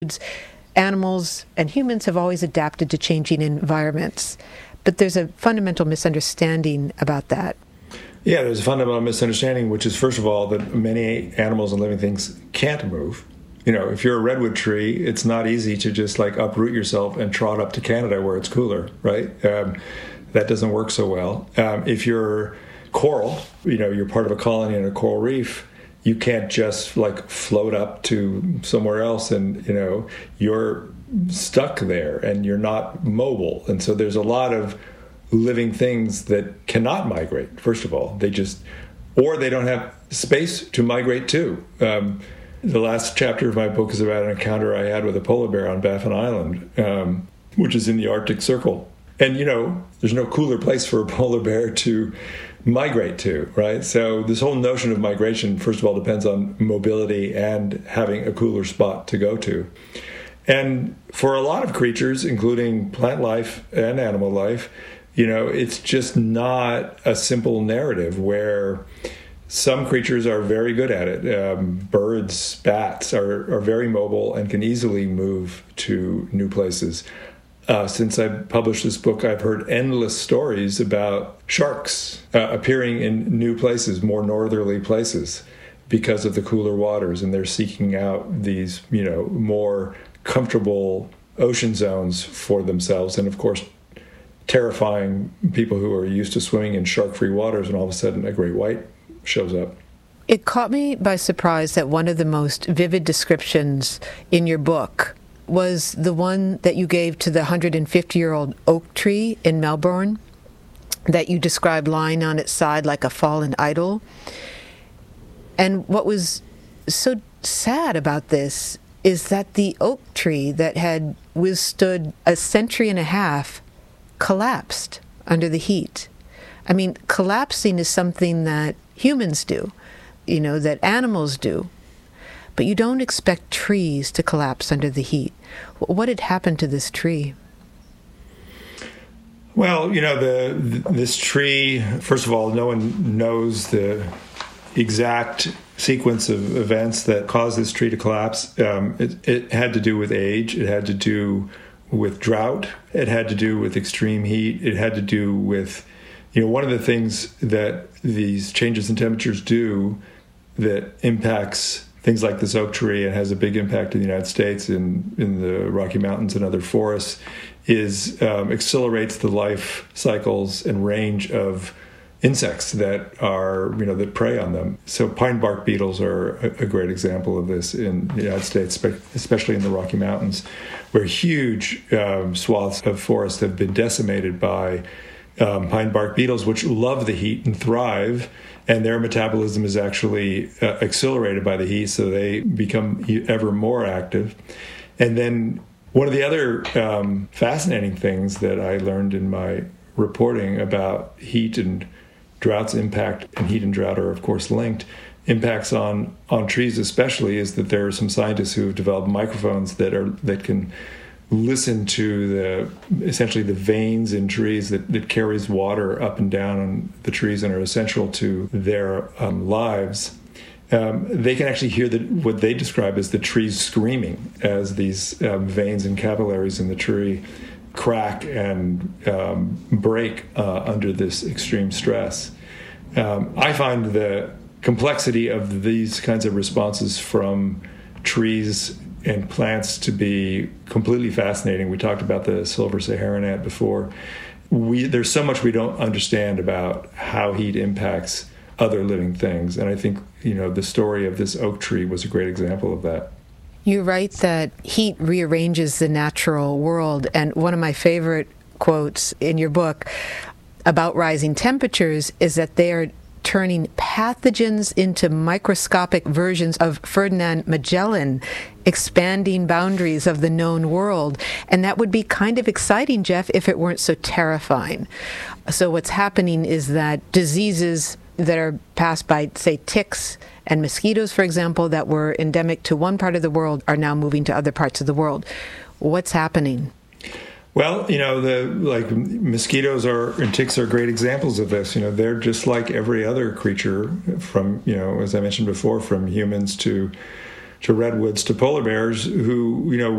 Animals and humans have always adapted to changing environments, but there's a fundamental misunderstanding about that. Yeah, there's a fundamental misunderstanding, which is, first of all, that many animals and living things can't move. You know, if you're a redwood tree, it's not easy to just like uproot yourself and trot up to Canada where it's cooler, right? That doesn't work so well. If you're coral, you know, you're part of a colony in a coral reef, you can't just like float up to somewhere else and, you know, you're stuck there and you're not mobile. And so there's a lot of living things that cannot migrate, first of all. Or they don't have space to migrate to. The last chapter of my book is about an encounter I had with a polar bear on Baffin Island, which is in the Arctic Circle. And, you know, there's no cooler place for a polar bear to migrate to, right? So this whole notion of migration, first of all, depends on mobility and having a cooler spot to go to. And for a lot of creatures, including plant life and animal life, you know, it's just not a simple narrative where some creatures are very good at it. Birds, bats are very mobile and can easily move to new places. Since I published this book, I've heard endless stories about sharks appearing in new places, more northerly places, because of the cooler waters, and they're seeking out these, you know, more comfortable ocean zones for themselves, and of course, terrifying people who are used to swimming in shark-free waters, and all of a sudden a great white shows up. It caught me by surprise that one of the most vivid descriptions in your book was the one that you gave to the 150-year-old oak tree in Melbourne that you described lying on its side like a fallen idol. And what was so sad about this is that the oak tree that had withstood a century and a half collapsed under the heat. I mean, collapsing is something that humans do, you know, that animals do. But you don't expect trees to collapse under the heat. What had happened to this tree? Well, you know, this tree, first of all, no one knows the exact sequence of events that caused this tree to collapse. It had to do with age. It had to do with drought. It had to do with extreme heat. It had to do with, you know, one of the things that these changes in temperatures do that impacts things like this oak tree and has a big impact in the United States in the Rocky Mountains and other forests is accelerates the life cycles and range of insects that are, you know, that prey on them. So pine bark beetles are a great example of this in the United States, especially in the Rocky Mountains, where huge swaths of forest have been decimated by pine bark beetles, which love the heat and thrive, and their metabolism is actually accelerated by the heat, so they become ever more active. And then one of the other fascinating things that I learned in my reporting about heat and drought's impact, and heat and drought are, of course, linked, impacts on trees especially, is that there are some scientists who have developed microphones that can listen to essentially the veins in trees that carries water up and down on the trees and are essential to their lives. They can actually hear what they describe as the trees screaming as these veins and capillaries in the tree crack and break under this extreme stress. I find the complexity of these kinds of responses from trees and plants to be completely fascinating. We talked about the silver Saharan ant before. There's so much we don't understand about how heat impacts other living things. And I think, you know, the story of this oak tree was a great example of that. You write that heat rearranges the natural world. And one of my favorite quotes in your book about rising temperatures is that they are turning pathogens into microscopic versions of Ferdinand Magellan, expanding boundaries of the known world. And that would be kind of exciting, Jeff, if it weren't so terrifying. So what's happening is that diseases that are passed by, say, ticks and mosquitoes, for example, that were endemic to one part of the world are now moving to other parts of the world. What's happening? Well, you know, mosquitoes and ticks are great examples of this. You know, they're just like every other creature, from, you know, as I mentioned before, from humans to redwoods to polar bears, who, you know,